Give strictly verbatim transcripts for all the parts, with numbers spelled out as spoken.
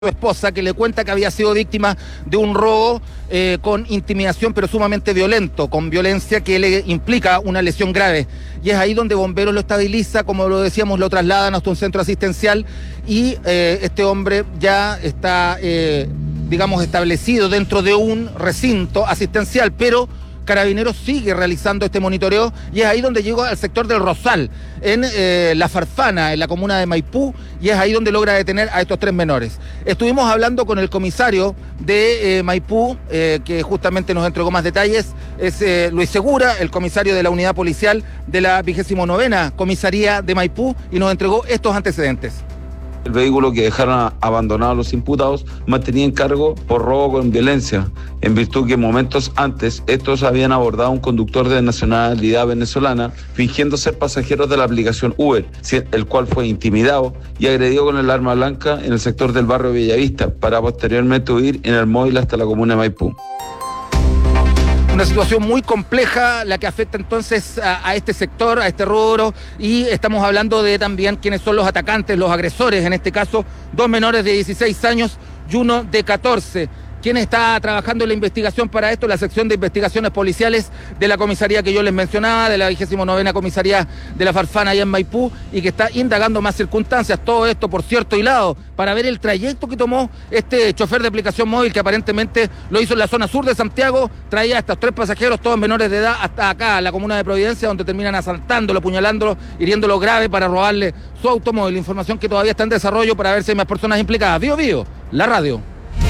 su esposa, que le cuenta que había sido víctima de un robo eh, con intimidación, pero sumamente violento, con violencia que le implica una lesión grave. Y es ahí donde Bomberos lo estabiliza, como lo decíamos, lo trasladan hasta un centro asistencial y eh, este hombre ya está, eh, digamos, establecido dentro de un recinto asistencial, pero Carabineros sigue realizando este monitoreo y es ahí donde llegó al sector del Rosal, en eh, La Farfana, en la comuna de Maipú, y es ahí donde logra detener a estos tres menores. Estuvimos hablando con el comisario de eh, Maipú, eh, que justamente nos entregó más detalles, es eh, Luis Segura, el comisario de la unidad policial de la vigésima novena comisaría de Maipú, y nos entregó estos antecedentes. El vehículo que dejaron abandonado los imputados mantenía en cargo por robo con violencia, en virtud que momentos antes estos habían abordado a un conductor de nacionalidad venezolana fingiendo ser pasajeros de la aplicación Uber, el cual fue intimidado y agredido con el arma blanca en el sector del barrio Bellavista, para posteriormente huir en el móvil hasta la comuna de Maipú. Una situación muy compleja la que afecta entonces a, a este sector, a este rubro, y estamos hablando de también quiénes son los atacantes, los agresores, en este caso dos menores de dieciséis años y uno de catorce. ¿Quién está trabajando en la investigación para esto? La sección de investigaciones policiales de la comisaría que yo les mencionaba, de la vigésima novena comisaría de La Farfana allá en Maipú, y que está indagando más circunstancias. Todo esto, por cierto, hilado para ver el trayecto que tomó este chofer de aplicación móvil, que aparentemente lo hizo en la zona sur de Santiago, traía a estos tres pasajeros, todos menores de edad, hasta acá, a la comuna de Providencia, donde terminan asaltándolo, apuñalándolo, hiriéndolo grave para robarle su automóvil. Información que todavía está en desarrollo para ver si hay más personas implicadas. Bío Bío, la radio.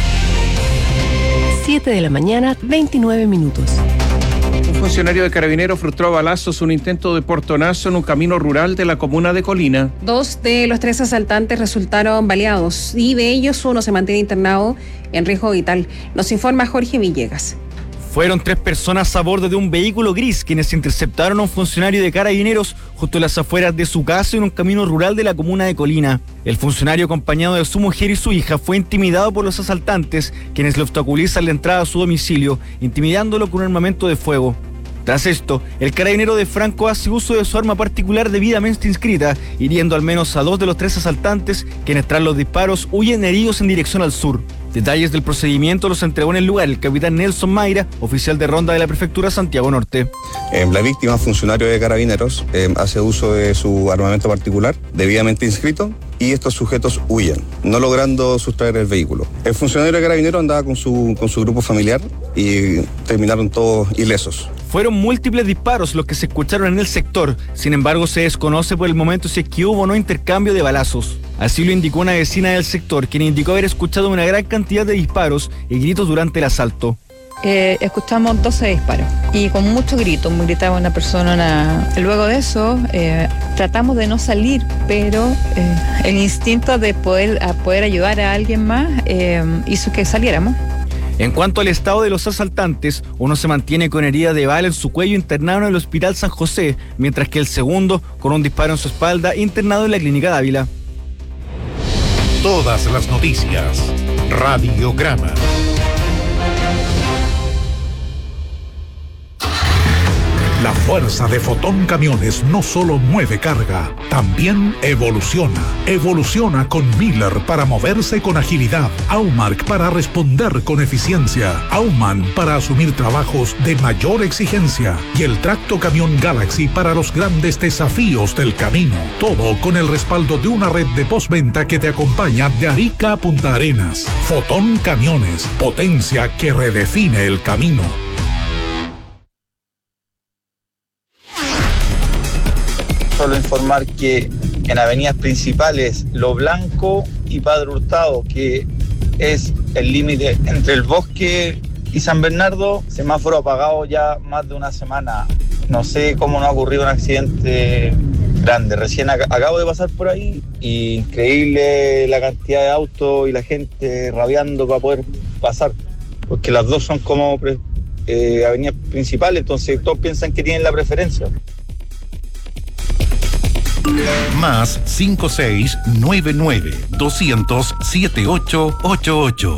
siete de la mañana, veintinueve minutos. Un funcionario de Carabineros frustró a balazos un intento de portonazo en un camino rural de la comuna de Colina. Dos de los tres asaltantes resultaron baleados y de ellos uno se mantiene internado en riesgo vital. Nos informa Jorge Villegas. Fueron tres personas a bordo de un vehículo gris quienes interceptaron a un funcionario de Carabineros justo en las afueras de su casa en un camino rural de la comuna de Colina. El funcionario, acompañado de su mujer y su hija, fue intimidado por los asaltantes, quienes le obstaculizan la entrada a su domicilio, intimidándolo con un armamento de fuego. Tras esto, el carabinero de Franco hace uso de su arma particular debidamente inscrita, hiriendo al menos a dos de los tres asaltantes, quienes tras los disparos huyen heridos en dirección al sur. Detalles del procedimiento los entregó en el lugar el capitán Nelson Mayra, oficial de ronda de la prefectura Santiago Norte. Eh, la víctima, funcionario de Carabineros, eh, hace uso de su armamento particular, debidamente inscrito, y estos sujetos huyen, no logrando sustraer el vehículo. El funcionario de Carabineros andaba con su, con su grupo familiar y terminaron todos ilesos. Fueron múltiples disparos los que se escucharon en el sector, sin embargo se desconoce por el momento si es que hubo o no intercambio de balazos. Así lo indicó una vecina del sector, quien indicó haber escuchado una gran cantidad de disparos y gritos durante el asalto. Eh, escuchamos doce disparos y con muchos gritos, gritaba una persona. Una... Luego de eso eh, tratamos de no salir, pero eh, el instinto de poder, a poder ayudar a alguien más eh, hizo que saliéramos. En cuanto al estado de los asaltantes, uno se mantiene con herida de bala en su cuello internado en el Hospital San José, mientras que el segundo, con un disparo en su espalda, internado en la Clínica Dávila. Todas las noticias. Radiograma. La fuerza de Fotón Camiones no solo mueve carga, también evoluciona. Evoluciona con Miller para moverse con agilidad, Aumark para responder con eficiencia, Auman para asumir trabajos de mayor exigencia y el Tracto Camión Galaxy para los grandes desafíos del camino. Todo con el respaldo de una red de postventa que te acompaña de Arica a Punta Arenas. Fotón Camiones, potencia que redefine el camino. Solo informar que en avenidas principales Lo Blanco y Padre Hurtado, que es el límite entre el Bosque y San Bernardo, semáforo apagado ya más de una semana. No sé cómo no ha ocurrido un accidente grande. Recién ac- acabo de pasar por ahí y increíble la cantidad de autos y la gente rabiando para poder pasar, porque las dos son como pre- eh, avenidas principales, entonces todos piensan que tienen la preferencia. Más cinco seis nueve nueve doscientos siete ocho ocho ocho.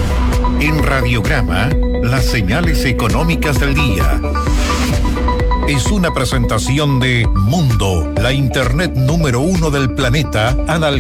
En Radiograma, las señales económicas del día. es una presentación de Mundo, la internet número uno del planeta, al